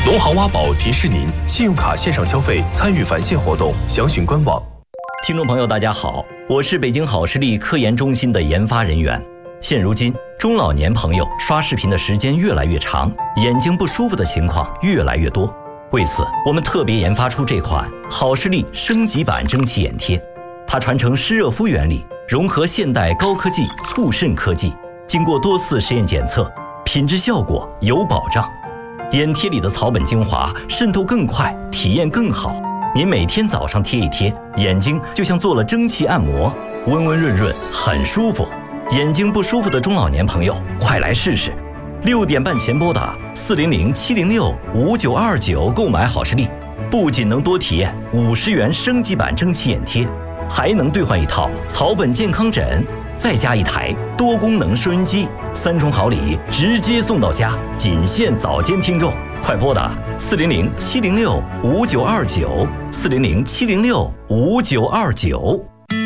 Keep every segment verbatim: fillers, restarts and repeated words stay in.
农行挖宝提示您：信用卡线上消费参与返现活动，详询官网。 听众朋友，大家好，我是北京好视力科研中心的研发人员。现如今，中老年朋友刷视频的时间越来越长，眼睛不舒服的情况越来越多。为此，我们特别研发出这款好视力升级版蒸汽眼贴，它传承湿热敷原理，融合现代高科技促渗科技，经过多次实验检测，品质效果有保障。眼贴里的草本精华渗透更快，体验更好。您每天早上贴一贴，眼睛就像做了蒸汽按摩，温温润润，很舒服。眼睛不舒服的中老年朋友，快来试试！六点半前拨打四零零七零六五九二九购买好视力，不仅能多体验五十元升级版蒸汽眼贴，还能兑换一套草本健康枕，再加一台多功能收音机，三重好礼直接送到家，仅限早间听众，快拨打四零零七零六五九二九四零零七零六五九二九。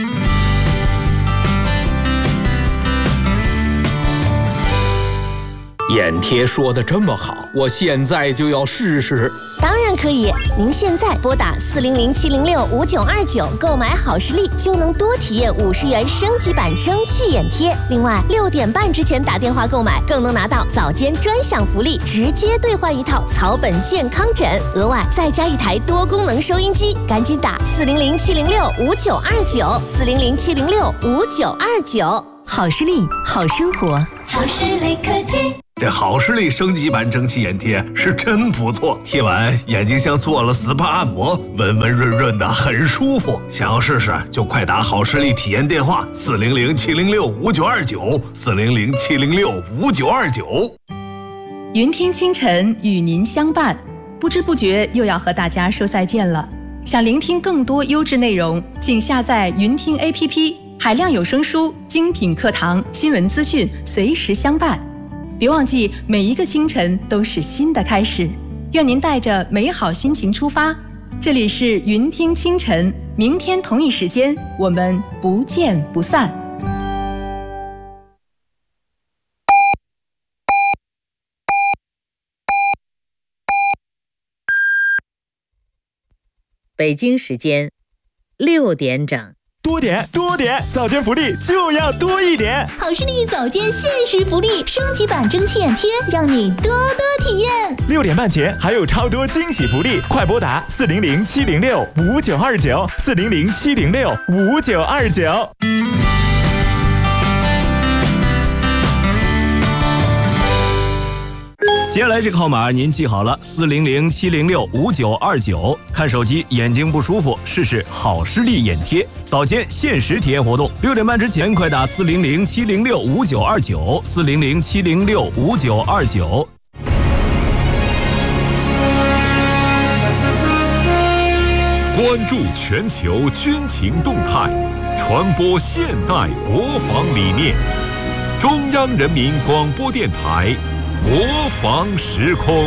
眼贴说的这么好，我现在就要试试。 当然可以，您现在拨打四零零七零六五九二九购买好视力，就能多体验五十元升级版蒸汽眼贴。另外，六点半之前打电话购买，更能拿到早间专享福利，直接兑换一套草本健康枕，额外再加一台多功能收音机。赶紧打四零零七零六五九二九四零零七零六五九二九。 好视力，好生活， 好视力科技。 这好视力升级版蒸汽眼贴是真不错，贴完眼睛像做了 S P A 按摩，温温润润的，很舒服。想要试试就快打好视力体验电话四零零七零六五九二九四零零七零六五九二九。 云听清晨与您相伴，不知不觉又要和大家说再见了。想聆听更多优质内容，请下载云听 A P P， 海量有声书、精品课堂、新闻资讯，随时相伴。别忘记，每一个清晨都是新的开始。愿您带着美好心情出发。这里是云听清晨，明天同一时间，我们不见不散。 北京时间六点整。 多点多点，早间福利就要多一点。 好视力早间限时福利，升级版蒸汽眼贴，让你多多体验。 六点半前还有超多惊喜福利，快拨打四零零七零六五九二九四零零七零六五九二九。 接下来这个号码您记好了，四零零七零六五九二九。看手机眼睛不舒服，试试好视力眼贴，早间限时体验活动。六点半之前快打四零零七零六五九二九四零零七零六五九二九。 关注全球军情动态，传播现代国防理念。中央人民广播电台。国防时空，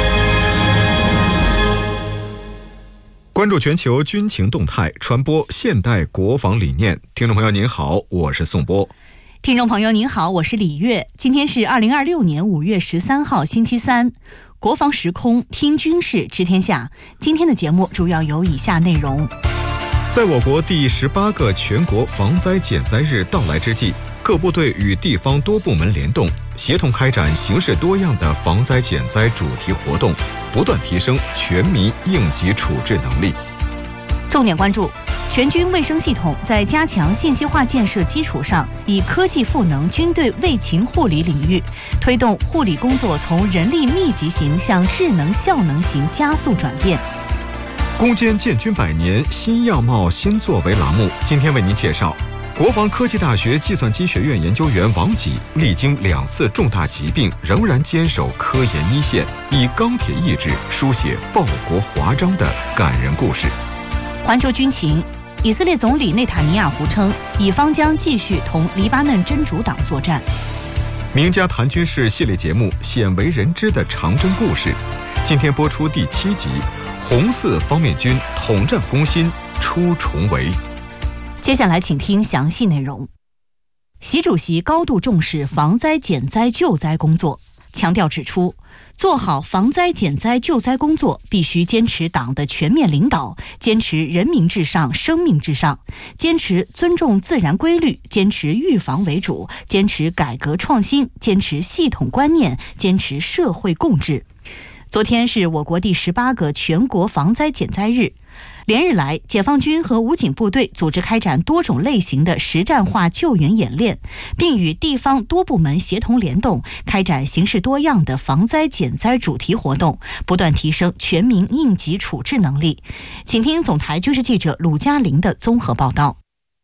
关注全球军情动态，传播现代国防理念。听众朋友您好，我是宋波。 听众朋友您好，我是李月。今天是二零二六年五月十三号星期三，国防时空听军事知天下。今天的节目主要有以下内容。 在我国第十八个全国防灾减灾日到来之际，各部队与地方多部门联动，协同开展形式多样的防灾减灾主题活动，不断提升全民应急处置能力。 重点关注全军卫生系统在加强信息化建设基础上，以科技赋能军队卫勤护理领域，推动护理工作从人力密集型向智能效能型加速转变。 攻坚建军百年新样貌新作为栏目，今天为您介绍国防科技大学计算机学院研究员王己历经两次重大疾病，仍然坚守科研一线，以钢铁意志书写报国华章的感人故事。 环球军情，以色列总理内塔尼亚胡称，以方将继续同黎巴嫩真主党作战。 名家谈军事系列节目《鲜为人知的长征故事》，今天播出第七集，红四方面军统战攻心出重围。 接下来请听详细内容。习主席高度重视防灾减灾救灾工作。 强调指出，做好防灾减灾救灾工作，必须坚持党的全面领导，坚持人民至上、生命至上，坚持尊重自然规律，坚持预防为主，坚持改革创新，坚持系统观念，坚持社会共治。昨天是我国第十八个全国防灾减灾日，连日来，解放军和武警部队组织开展多种类型的实战化救援演练，并与地方多部门协同联动，开展形式多样的防灾减灾主题活动，不断提升全民应急处置能力。请听总台军事记者鲁嘉玲的综合报道。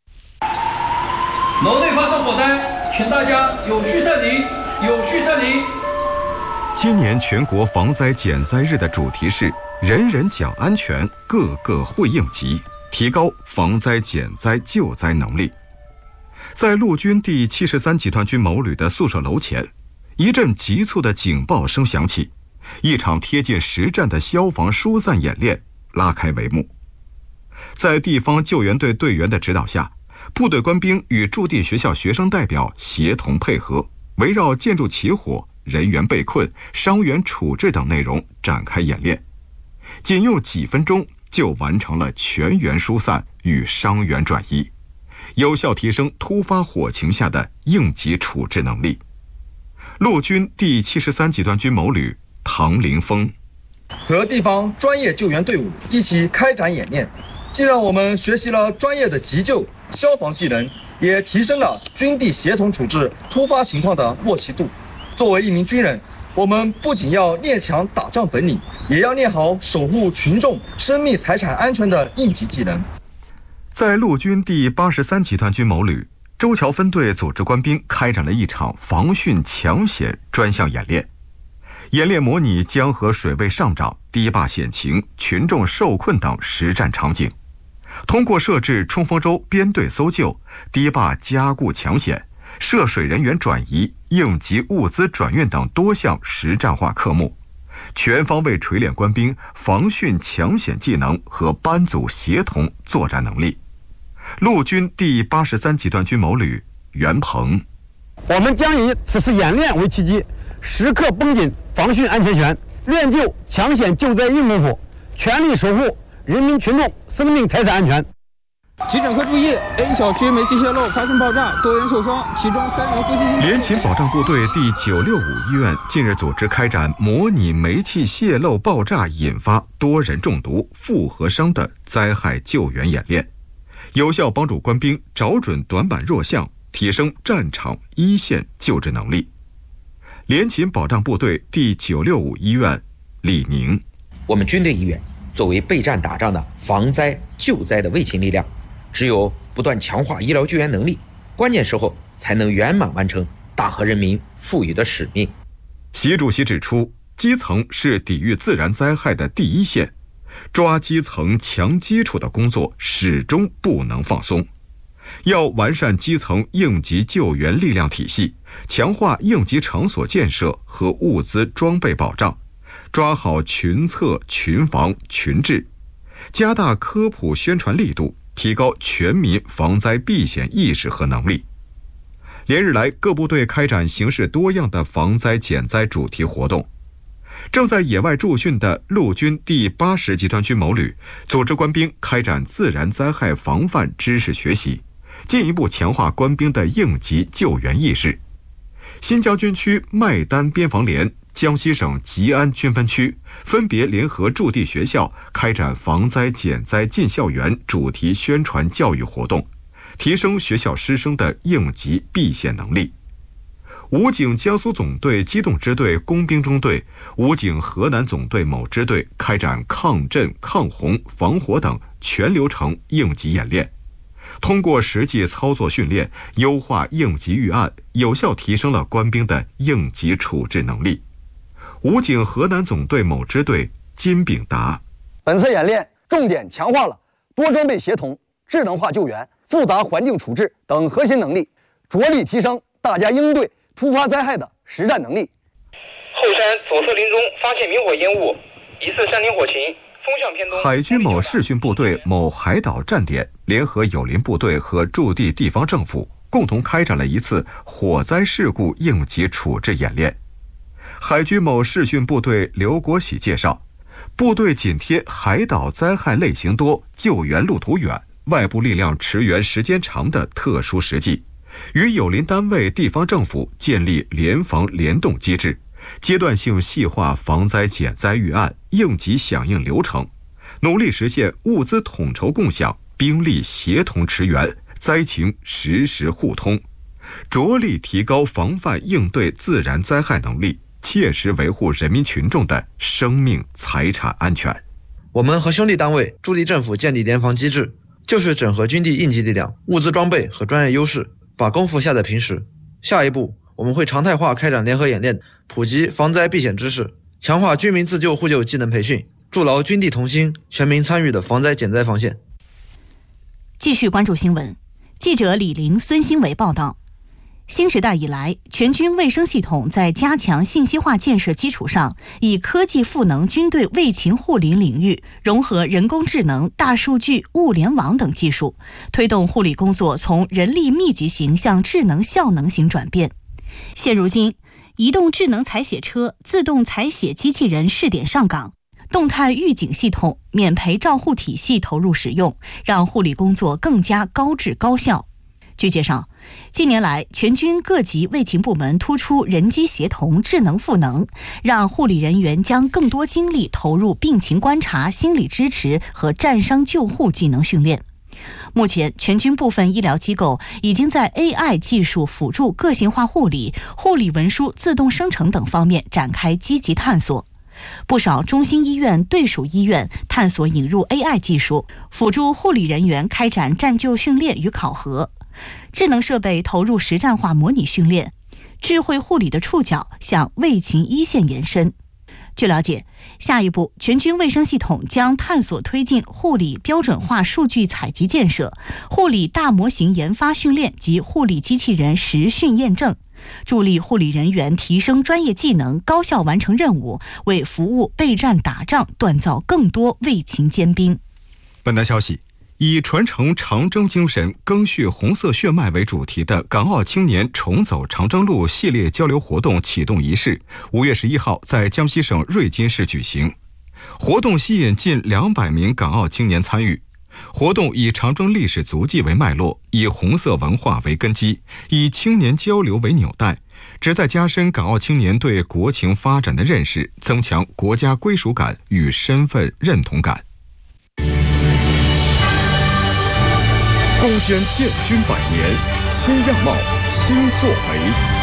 楼内发生火灾，请大家有序撤离，有序撤离。 今年全国防灾减灾日的主题是人人讲安全，个个会应急，提高防灾减灾救灾能力。在陆军第七十三集团军某旅的宿舍楼前，一阵急促的警报声响起，一场贴近实战的消防疏散演练拉开帷幕。在地方救援队队员的指导下，部队官兵与驻地学校学生代表协同配合，围绕建筑起火、人员被困、伤员处置等内容展开演练，仅用几分钟就完成了全员疏散与伤员转移，有效提升突发火情下的应急处置能力。陆军第七十三集团军某旅唐林峰和地方专业救援队伍一起开展演练，既让我们学习了专业的急救、消防技能，也提升了军地协同处置突发情况的默契度。作为一名军人，我们不仅要练强打仗本领，也要练好守护群众生命财产安全的应急技能。 在陆军第八十三集团军某旅，周桥分队组织官兵开展了一场防汛抢险专项演练。演练模拟江河水位上涨、堤坝险情、群众受困等实战场景，通过设置冲锋舟编队搜救、堤坝加固抢险、涉水人员转移、应急物资转运等多项实战化科目，全方位锤炼官兵防汛抢险技能和班组协同作战能力。陆军第八十三集团军某旅袁鹏， 我们将以此次演练为契机，时刻绷紧防汛安全弦，练就抢险救灾硬功夫，全力守护人民群众生命财产安全。 急诊科注意 ，A 小区煤气泄漏发生爆炸，多人受伤，其中三人呼吸心。 联勤保障部队第九六五医院近日组织开展模拟煤气泄漏爆炸引发多人中毒、负荷伤的灾害救援演练，有效帮助官兵找准短板弱项，提升战场一线救治能力。联勤保障部队第九六五医院李宁， 我们军队医院作为备战打仗的防灾救灾的卫勤力量，只有不断强化医疗救援能力，关键时候才能圆满完成大和人民赋予的使命。 习主席指出，基层是抵御自然灾害的第一线，抓基层强基础的工作始终不能放松，要完善基层应急救援力量体系，强化应急场所建设和物资装备保障，抓好群策、群防、群治，加大科普宣传力度，提高全民防灾避险意识和能力。连日来，各部队开展形式多样的防灾减灾主题活动。正在野外驻训的陆军第八十集团军某旅组织官兵开展自然灾害防范知识学习，进一步强化官兵的应急救援意识。新疆军区麦丹边防连、江西省吉安军分区分别联合驻地学校开展防灾减灾进校园主题宣传教育活动，提升学校师生的应急避险能力。武警江苏总队机动支队工兵中队、武警河南总队某支队开展抗震、抗洪、防火等全流程应急演练，通过实际操作训练，优化应急预案，有效提升了官兵的应急处置能力。武警河南总队某支队金炳达， 本次演练重点强化了多装备协同、智能化救援、复杂环境处置等核心能力，着力提升大家应对突发灾害的实战能力。 后山左侧林中发现明火烟雾，疑似山林火情，风向偏东。 海军某视训部队某海岛站点联合友邻部队和驻地地方政府，共同开展了一次火灾事故应急处置演练。 海军某视讯部队刘国喜介绍，部队紧贴海岛灾害类型多、救援路途远、外部力量驰援时间长的特殊时期，与友邻单位、地方政府建立联防联动机制，阶段性细化防灾减灾预案、应急响应流程，努力实现物资统筹共享、兵力协同驰援、灾情实时互通，着力提高防范应对自然灾害能力，切实维护人民群众的生命财产安全。 我们和兄弟单位助力政府建立联防机制，就是整合军地应急力量、物资装备和专业优势，把功夫下在平时。下一步，我们会常态化开展联合演练，普及防灾避险知识，强化居民自救互救技能培训，筑牢军地同心、全民参与的防灾减灾防线。 继续关注新闻，记者李玲、孙新维报道。新时代以来，全军卫生系统在加强信息化建设基础上，以科技赋能军队卫勤护理领域，融合人工智能、大数据、物联网等技术，推动护理工作从人力密集型向智能效能型转变。现如今，移动智能采血车、自动采血机器人试点上岗，动态预警系统、免赔照护体系投入使用，让护理工作更加高质高效。据介绍，近年来全军各级卫勤部门突出人机协同、智能赋能，让护理人员将更多精力投入病情观察、心理支持和战伤救护技能训练。目前，全军部分医疗机构已经在 A I 技术辅助个性化护理、护理文书自动生成等方面展开积极探索。不少中心医院、队属医院探索引入 A I 技术，辅助护理人员开展战救训练与考核。智能设备投入实战化模拟训练，智慧护理的触角向卫勤一线延伸。据了解，下一步全军卫生系统将探索推进护理标准化数据采集建设、护理大模型研发训练及护理机器人实训验证，助力护理人员提升专业技能，高效完成任务，为服务备战打仗锻造更多卫勤尖兵。 本台消息，以传承长征精神、赓续红色血脉为主题的港澳青年重走长征路系列交流活动启动仪式，五月十一号在江西省瑞金市举行。活动吸引近两百名港澳青年参与。活动以长征历史足迹为脉络，以红色文化为根基，以青年交流为纽带，旨在加深港澳青年对国情发展的认识，增强国家归属感与身份认同感。 攻坚建军百年，新样貌，新作为。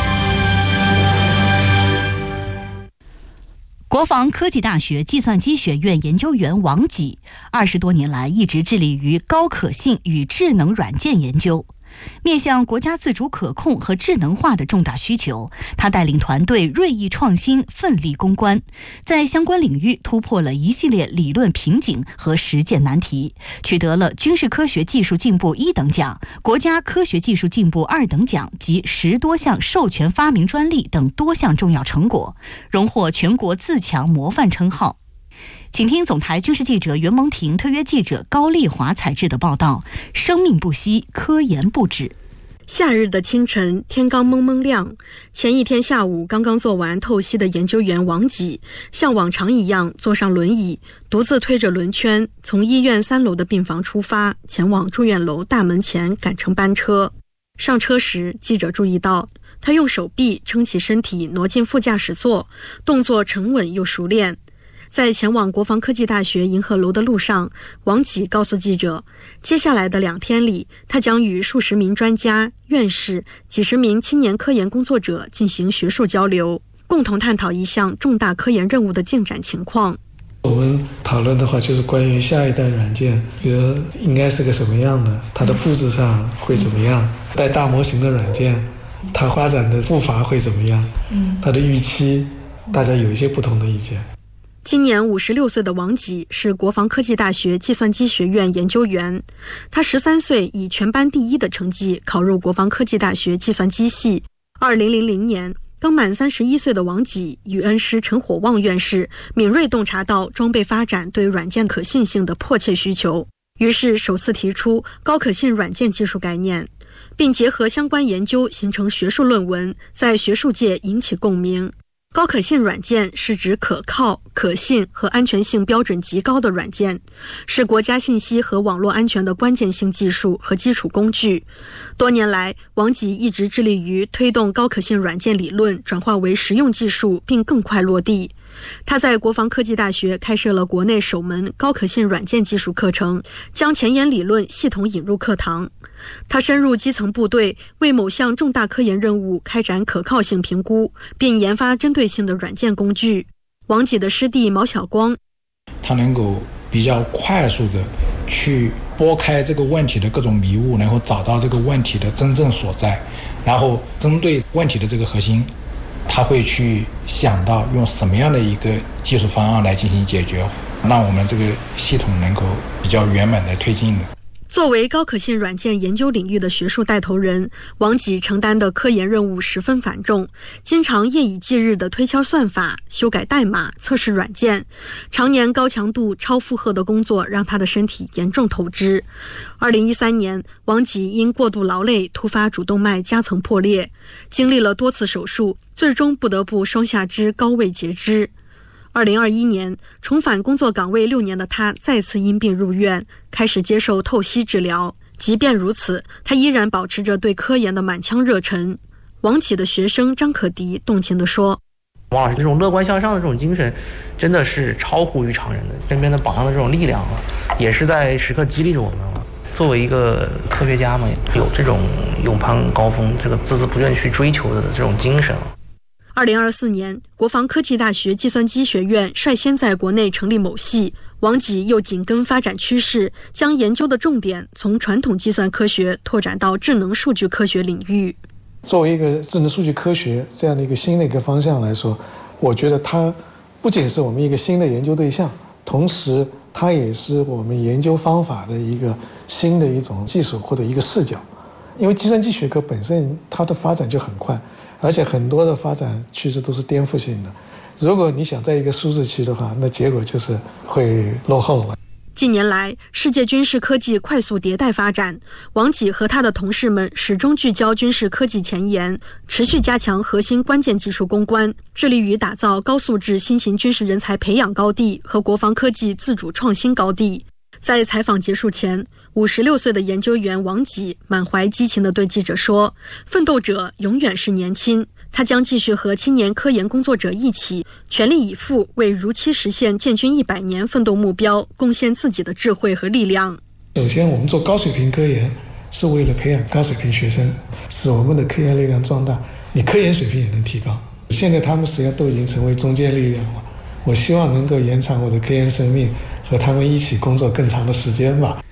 国防科技大学计算机学院研究员王己，二十多年来一直致力于高可信与智能软件研究。面向国家自主可控和智能化的重大需求，他带领团队锐意创新，奋力攻关，在相关领域突破了一系列理论瓶颈和实践难题，取得了军事科学技术进步一等奖、国家科学技术进步二等奖及十多项授权发明专利等多项重要成果，荣获全国自强模范称号。请听总台军事记者袁蒙婷、特约记者高丽华采制的报道：生命不息，科研不止。 夏日的清晨，天刚蒙蒙亮。前一天下午刚刚做完透析的研究员王己，像往常一样坐上轮椅，独自推着轮圈，从医院三楼的病房出发，前往住院楼大门前赶乘班车。上车时，记者注意到他用手臂撑起身体，挪进副驾驶座，动作沉稳又熟练。在前往国防科技大学银河楼的路上，王己告诉记者，接下来的两天里，他将与数十名专家、院士、几十名青年科研工作者进行学术交流，共同探讨一项重大科研任务的进展情况。 我们讨论的话，就是关于下一代软件，比如应该是个什么样的，它的布置上会怎么样，带大模型的软件，它发展的步伐会怎么样，它的预期，大家有一些不同的意见。 今年五十六岁的王己是国防科技大学计算机学院研究员，他十三岁以全班第一的成绩考入国防科技大学计算机系。二零零零年，刚满三十一岁的王己与恩师陈火旺院士敏锐洞察到装备发展对软件可信性的迫切需求，于是首次提出高可信软件技术概念，并结合相关研究形成学术论文，在学术界引起共鸣。 高可信软件是指可靠、可信和安全性标准极高的软件，是国家信息和网络安全的关键性技术和基础工具。多年来，王吉一直致力于推动高可信软件理论转化为实用技术，并更快落地。他在国防科技大学开设了国内首门高可信软件技术课程，将前沿理论系统引入课堂。他深入基层部队，为某项重大科研任务开展可靠性评估，并研发针对性的软件工具。王吉的师弟毛晓光， 他能够比较快速的去拨开这个问题的各种迷雾，然后找到这个问题的真正所在，然后针对问题的这个核心，他会去想到用什么样的一个技术方案来进行解决，让我们这个系统能够比较圆满的推进。 作为高可信软件研究领域的学术带头人，王吉承担的科研任务十分繁重，经常夜以继日地推敲算法、修改代码、测试软件，常年高强度、超负荷的工作让他的身体严重透支。二零一三年，王吉因过度劳累突发主动脉夹层破裂，经历了多次手术，最终不得不双下肢高位截肢。二零二一年，重返工作岗位六年的他再次因病入院，开始接受透析治疗。即便如此，他依然保持着对科研的满腔热忱。王启的学生张可迪动情地说：“ 王老师这种乐观向上的这种精神，真的是超乎于常人的。身边的榜样的这种力量啊，也是在时刻激励着我们啊。作为一个科学家嘛，有这种勇攀高峰、这个孜孜不倦去追求的这种精神。” 二零二四年，国防科技大学计算机学院率先在国内成立某系，王吉又紧跟发展趋势，将研究的重点从传统计算科学拓展到智能数据科学领域。 作为一个智能数据科学这样的一个新的一个方向来说，我觉得它不仅是我们一个新的研究对象，同时它也是我们研究方法的一个新的一种技术或者一个视角。因为计算机学科本身它的发展就很快，而且很多的发展趋势都是颠覆性的。如果你想在一个舒适区的话，那结果就是会落后了。 近年来，世界军事科技快速迭代发展，王吉和他的同事们始终聚焦军事科技前沿，持续加强核心关键技术攻关，致力于打造高素质新型军事人才培养高地和国防科技自主创新高地。在采访结束前，五十六岁的研究员王吉满怀激情地对记者说：“奋斗者永远是年轻。”他将继续和青年科研工作者一起，全力以赴为如期实现建军一百年奋斗目标，贡献自己的智慧和力量。 首先，我们做高水平科研是为了培养高水平学生，使我们的科研力量壮大，你科研水平也能提高。现在他们实际上都已经成为中坚力量了，我希望能够延长我的科研生命，和他们一起工作更长的时间吧。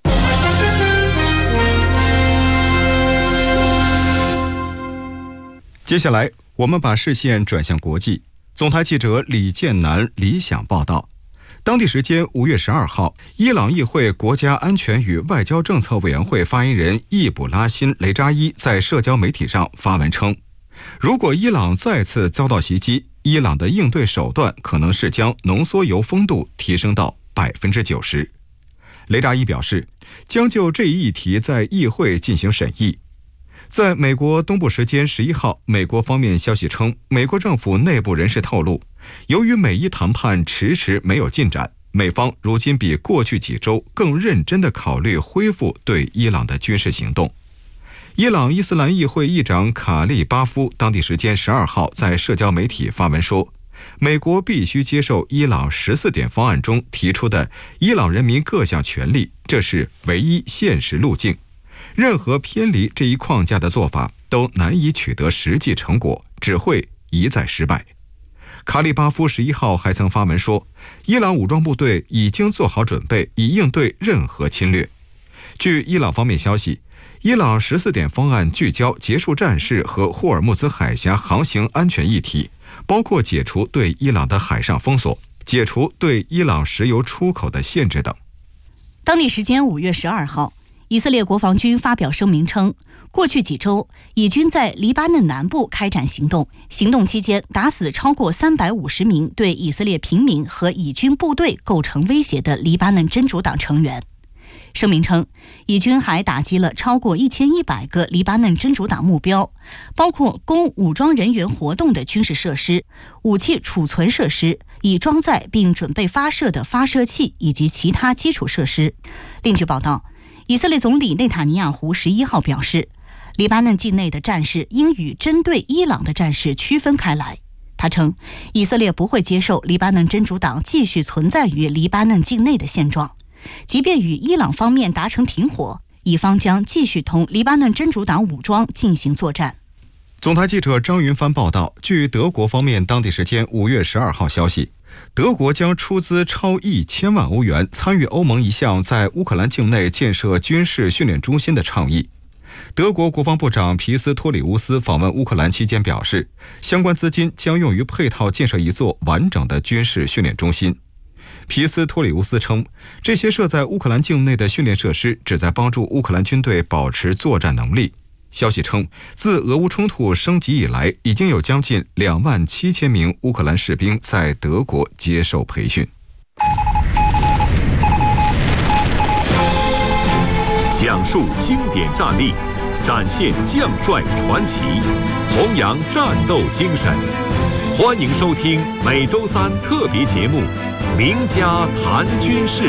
接下来，我们把视线转向国际。总台记者李建南、李想报道。当地时间五月十二号，伊朗议会国家安全与外交政策委员会发言人易卜拉欣·雷扎伊在社交媒体上发文称，如果伊朗再次遭到袭击，伊朗的应对手段可能是将浓缩铀丰度提升到百分之九十。雷扎伊表示，将就这一议题在议会进行审议。在美国东部时间十一号，美国方面消息称，美国政府内部人士透露，由于美伊谈判迟迟没有进展，美方如今比过去几周更认真地考虑恢复对伊朗的军事行动。伊朗伊斯兰议会议长卡利巴夫当地时间十二号在社交媒体发文说，美国必须接受伊朗十四点方案中提出的伊朗人民各项权利，这是唯一现实路径。任何偏离这一框架的做法都难以取得实际成果，只会一再失败。卡利巴夫十一号还曾发文说，伊朗武装部队已经做好准备，以应对任何侵略。据伊朗方面消息，伊朗十四点方案聚焦结束战事和霍尔木兹海峡航行安全议题，包括解除对伊朗的海上封锁，解除对伊朗石油出口的限制等。 当地时间五月十二号，以色列国防军发表声明称，过去几周，以军在黎巴嫩南部开展行动，行动期间打死超过三百五十名对以色列平民和以军部队构成威胁的黎巴嫩真主党成员。 声明称，以军还打击了超过一千一百个黎巴嫩真主党目标，包括供武装人员活动的军事设施、武器储存设施、已装载并准备发射的发射器以及其他基础设施。另据报道，以色列总理内塔尼亚胡十一号表示，黎巴嫩境内的战事应与针对伊朗的战事区分开来。他称，以色列不会接受黎巴嫩真主党继续存在于黎巴嫩境内的现状。即便与伊朗方面达成停火，以方将继续同黎巴嫩真主党武装进行作战。 总台记者张云帆报道，据德国方面当地时间五月十二号消息，德国将出资超一千万欧元参与欧盟一项在乌克兰境内建设军事训练中心的倡议。德国国防部长皮斯托里乌斯访问乌克兰期间表示，相关资金将用于配套建设一座完整的军事训练中心。皮斯托里乌斯称，这些设在乌克兰境内的训练设施旨在帮助乌克兰军队保持作战能力。消息称，自俄乌冲突升级以来，已经有将近两万七千名乌克兰士兵在德国接受培训。 讲述经典战例，展现将帅传奇，弘扬战斗精神。欢迎收听每周三特别节目《名家谈军事》。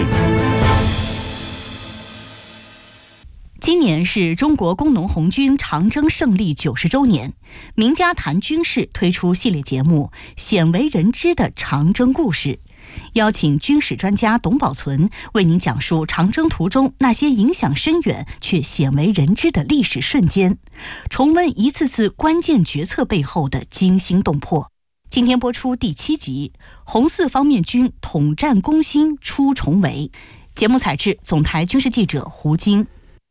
今年是中国工农红军长征胜利九十周年，名家谈军事推出系列节目《鲜为人知的长征故事》，邀请军事专家董宝存为您讲述长征途中那些影响深远却鲜为人知的历史瞬间，重温一次次关键决策背后的惊心动魄。今天播出第七集，红四方面军统战攻心出重围。节目采制总台军事记者胡晶。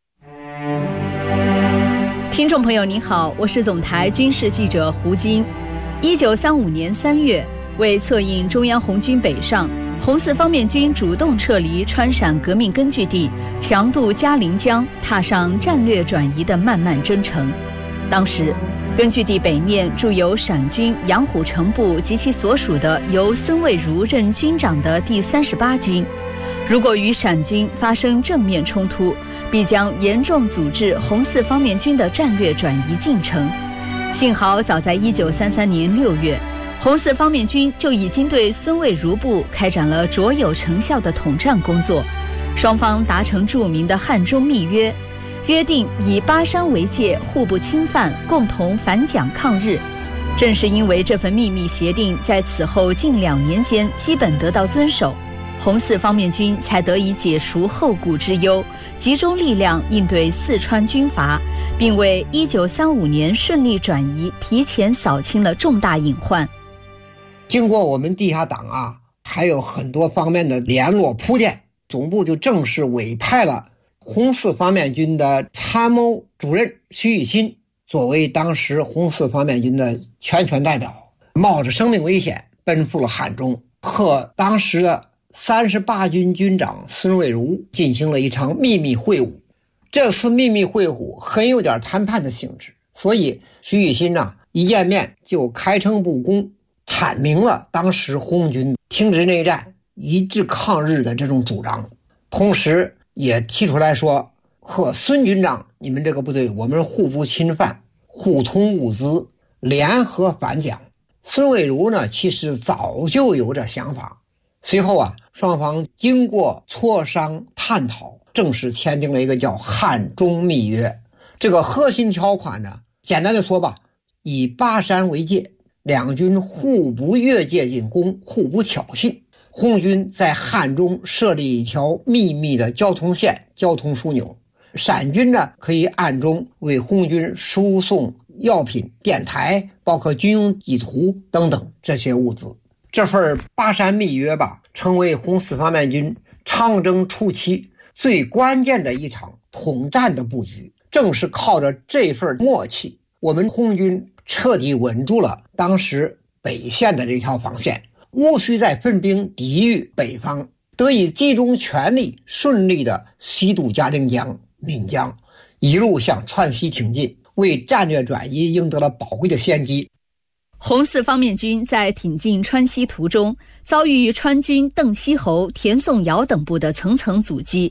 听众朋友您好，我是总台军事记者胡晶。一九三五年三月，为策应中央红军北上，红四方面军主动撤离川陕革命根据地，强渡嘉陵江，踏上战略转移的漫漫征程。当时根据地北面驻有陕军杨虎城部及其所属的由孙蔚如任军长的第三十八军，如果与陕军发生正面冲突，必将严重阻滞红四方面军的战略转移进程。幸好早在一九三三年六月，红四方面军就已经对孙蔚如部开展了卓有成效的统战工作，双方达成著名的汉中密约，约定以巴山为界，互不侵犯，共同反蒋抗日。正是因为这份秘密协定在此后近两年间基本得到遵守，红四方面军才得以解除后顾之忧，集中力量应对四川军阀，并为一九三五年顺利转移提前扫清了重大隐患。 经过我们地下党啊，还有很多方面的联络铺垫，总部就正式委派了红四方面军的参谋主任徐以新作为当时红四方面军的全权代表，冒着生命危险奔赴了汉中，和当时的三十八军军长孙蔚如进行了一场秘密会晤。这次秘密会晤很有点谈判的性质，所以徐以新啊一见面就开诚布公阐明了当时红军停止内战、一致抗日的这种主张，同时也提出来说，和孙军长你们这个部队我们互不侵犯，互通物资，联合反蒋。孙蔚如呢其实早就有这想法。随后啊，双方经过磋商探讨，正式签订了一个叫汉中密约。这个核心条款呢，简单的说吧，以巴山为界，两军互不越界进攻，互不挑衅。红军在汉中设立一条秘密的交通线、交通枢纽，陕军呢可以暗中为红军输送药品、电台，包括军用机图等等这些物资。这份巴山密约吧，成为红四方面军长征初期最关键的一场统战的布局。正是靠着这份默契，我们红军彻底稳住了当时北线的这条防线，无需再分兵抵御北方，得以集中全力顺利的西渡嘉陵江、岷江，一路向川西挺进，为战略转移赢得了宝贵的先机。 红四方面军在挺进川西途中，遭遇川军邓锡侯、田颂尧等部的层层阻击。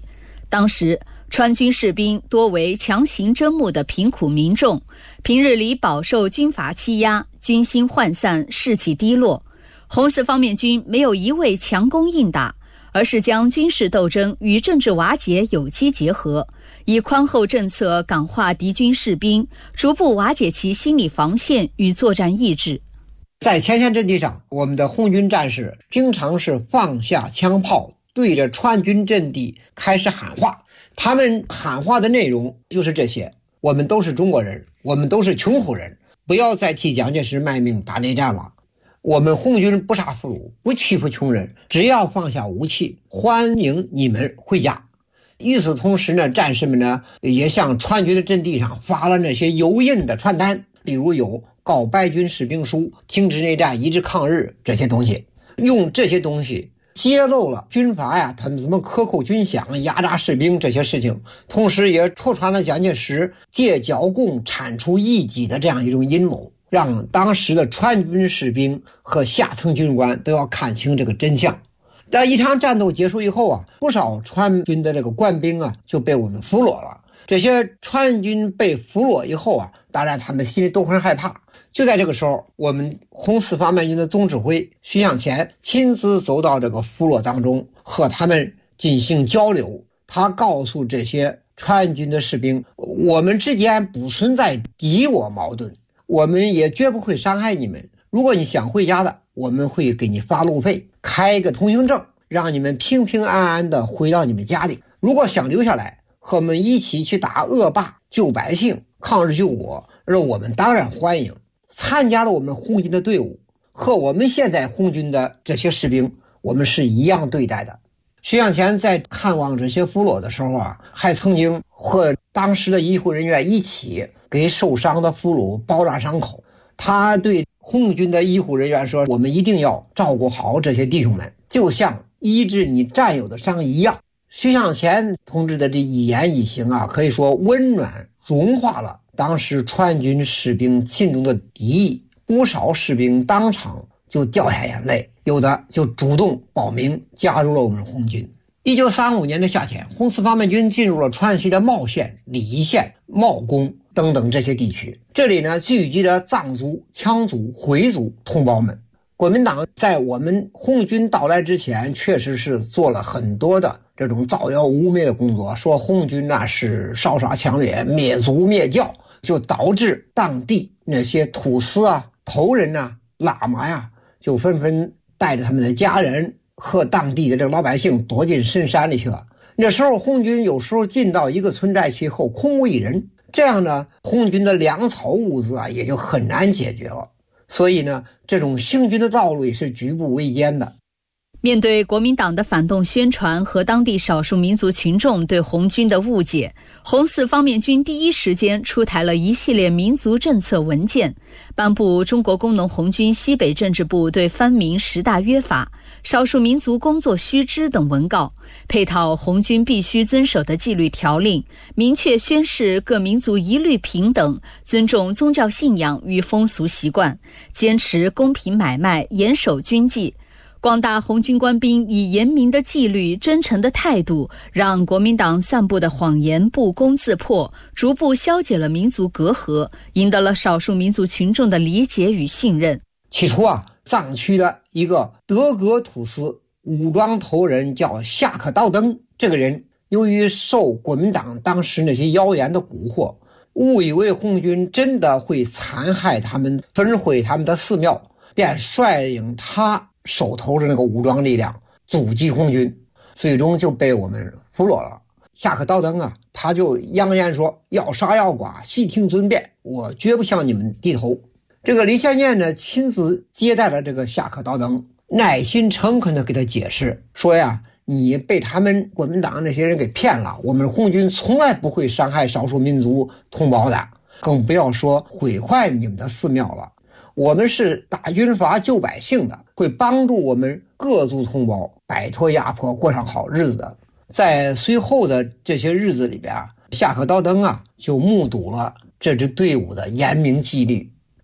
当时川军士兵多为强行征募的贫苦民众，平日里饱受军阀欺压，军心涣散，士气低落。红四方面军没有一味强攻硬打，而是将军事斗争与政治瓦解有机结合，以宽厚政策感化敌军士兵，逐步瓦解其心理防线与作战意志。 在前线阵地上，我们的红军战士经常是放下枪炮，对着川军阵地开始喊话。他们喊话的内容就是这些：我们都是中国人，我们都是穷苦人，不要再替蒋介石卖命打内战了。我们红军不杀俘虏，不欺负穷人，只要放下武器，欢迎你们回家。与此同时呢，战士们呢也向川军的阵地上发了那些油印的传单，比如有告白军士兵书、停止内战、一致抗日这些东西，用这些东西揭露了军阀呀他们怎么克扣军饷、压榨士兵这些事情，同时也戳穿了蒋介石借剿共铲除异己的这样一种阴谋，让当时的川军士兵和下层军官都要看清这个真相。但一场战斗结束以后啊，不少川军的这个官兵啊就被我们俘虏了。这些川军被俘虏以后啊，当然他们心里都很害怕。就在这个时候，我们红四方面军的总指挥徐向前亲自走到这个俘虏当中，和他们进行交流。他告诉这些川军的士兵，我们之间不存在敌我矛盾，我们也绝不会伤害你们。如果你想回家的，我们会给你发路费，开一个通行证，让你们平平安安的回到你们家里。如果想留下来和我们一起去打恶霸、救百姓、抗日救国，而我们当然欢迎。参加了我们红军的队伍，和我们现在红军的这些士兵，我们是一样对待的。徐向前在看望这些俘虏的时候啊，还曾经和当时的医护人员一起给受伤的俘虏包扎伤口。他对红军的医护人员说，我们一定要照顾好这些弟兄们，就像医治你战友的伤一样。徐向前同志的这一言一行啊，可以说温暖融化了当时川军士兵心中的敌意，不少士兵当场就掉下眼泪，有的就主动报名加入了我们红军。一九三五年的夏天，红四方面军进入了川西的茂县、礼县、茂公等等这些地区，这里呢聚集了藏族、羌族、回族同胞们。国民党在我们红军到来之前，确实是做了很多的这种造谣污蔑的工作，说红军那是烧杀抢掠、灭族灭教，就导致当地那些土司啊、头人啊、喇嘛呀，就纷纷带着他们的家人和当地的这个老百姓躲进深山里去了。那时候红军有时候进到一个村寨去后空无一人，这样呢，红军的粮草物资啊也就很难解决了。所以呢，这种行军的道路也是举步维艰的。 面对国民党的反动宣传和当地少数民族群众对红军的误解，红四方面军第一时间出台了一系列民族政策文件，颁布《中国工农红军西北政治部对番民十大约法》、少数民族工作须知等文告，配套红军必须遵守的纪律条令，明确宣示各民族一律平等，尊重宗教信仰与风俗习惯，坚持公平买卖，严守军纪。广大红军官兵以严明的纪律、真诚的态度，让国民党散布的谎言不攻自破，逐步消解了民族隔阂，赢得了少数民族群众的理解与信任。 起初啊，藏区的一个德格土司武装头人叫夏克道登，这个人由于受国民党当时那些谣言的蛊惑，误以为红军真的会残害他们、焚毁他们的寺庙，便率领他手头的那个武装力量阻击红军，最终就被我们俘虏了。夏克道登啊，他就扬言说，要杀要剐，悉听尊便，我绝不向你们低头。这个李先念呢，亲自接待了这个夏克道登，耐心诚恳地给他解释说呀，你被他们国民党那些人给骗了，我们红军从来不会伤害少数民族同胞的，更不要说毁坏你们的寺庙了。我们是打军阀救百姓的，会帮助我们各族同胞摆脱压迫，过上好日子的。在随后的这些日子里边，夏克道登啊就目睹了这支队伍的严明纪律。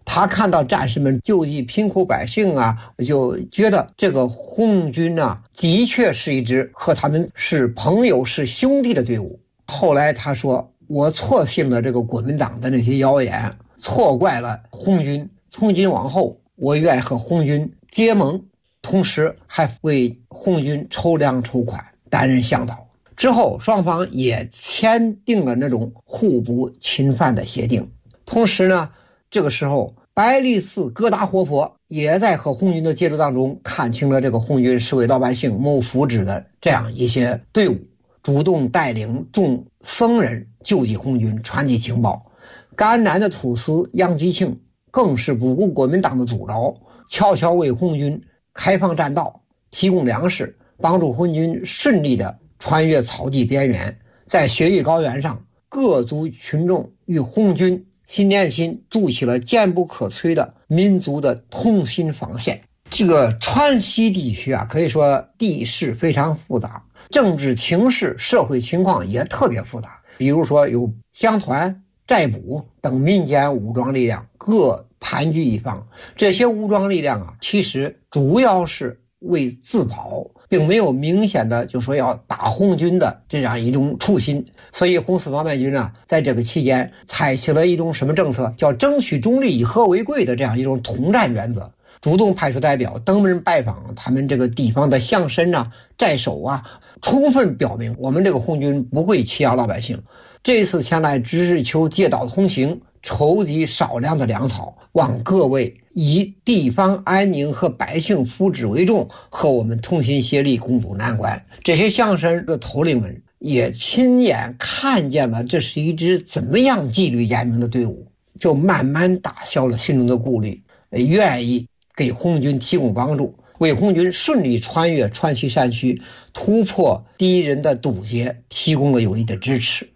他看到战士们救济贫苦百姓啊，就觉得这个红军啊，的确是一支和他们是朋友是兄弟的队伍。后来他说，我错信了这个国民党的那些谣言，错怪了红军，从今往后我愿和红军结盟，同时还为红军筹粮筹款，担任向导。之后双方也签订了那种互不侵犯的协定。同时呢，这个时候白利寺疙瘩活佛也在和红军的接触当中看清了这个红军是为老百姓谋福祉的这样一些队伍，主动带领众僧人救济红军，传递情报。甘南的土司杨吉庆更是不顾国民党的阻挠，悄悄为红军开放栈道，提供粮食，帮助红军顺利的穿越草地边缘。在雪域高原上，各族群众与红军心连心，筑起了坚不可摧的民族的同心防线。这个川西地区啊，可以说地势非常复杂，政治情势、社会情况也特别复杂。比如说有乡团、寨捕等民间武装力量各盘踞一方，这些武装力量啊，其实主要是为自保，并没有明显的就说要打红军的这样一种初心。所以红四方面军呢，在这个期间采取了一种什么政策，叫争取中立以和为贵的这样一种统战原则，主动派出代表登门拜访他们这个地方的乡绅啊、寨首啊，充分表明我们这个红军不会欺压老百姓。这次前来只是求借道通行，筹集少量的粮草，望各位以地方安宁和百姓福祉为重，和我们同心协力共度难关。这些乡绅的头领们也亲眼看见了这是一支怎么样纪律严明的队伍，就慢慢打消了心中的顾虑，愿意给红军提供帮助，为红军顺利穿越川西山区，突破敌人的堵截提供了有力的支持。